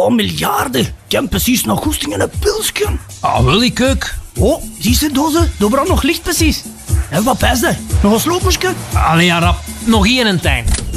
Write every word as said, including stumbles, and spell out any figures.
paar miljarden. Ik heb precies nog goesting in een pilsje. Ah, wil ik ook. Oh, zie je dozen? Daar brandt nog licht precies. En wat is dat? Nog een sloopmoesje? Allee, ja, rap. Nog één en tijn.